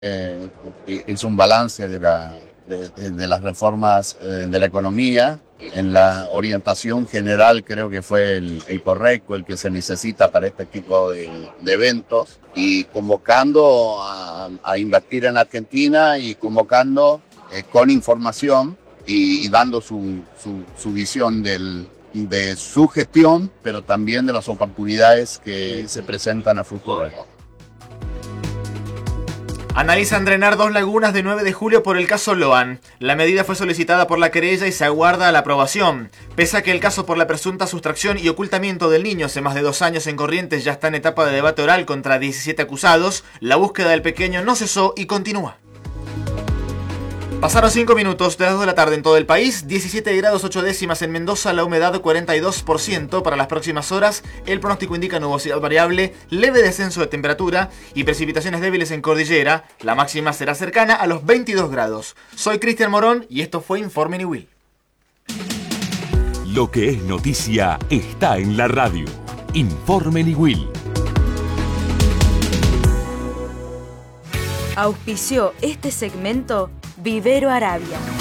hizo un balance de las reformas de la economía. En la orientación general creo que fue el correcto, el que se necesita para este tipo de eventos, y convocando a invertir en Argentina y convocando con información y dando su visión de su gestión, pero también de las oportunidades que se presentan a futuro. Analizan drenar 2 lagunas de 9 de julio por el caso Loan. La medida fue solicitada por la querella y se aguarda la aprobación. Pese a que el caso por la presunta sustracción y ocultamiento del niño hace más de 2 años en Corrientes ya está en etapa de debate oral contra 17 acusados, la búsqueda del pequeño no cesó y continúa. Pasaron 5 minutos de las 2 de la tarde en todo el país, 17 grados 8 décimas en Mendoza, la humedad 42%. Para las próximas horas, el pronóstico indica nubosidad variable, leve descenso de temperatura y precipitaciones débiles en cordillera. La máxima será cercana a los 22 grados. Soy Cristian Morón y esto fue Informe Niwil. Lo que es noticia está en la radio. Informe Niwil. Auspició este segmento Vivero Arabia.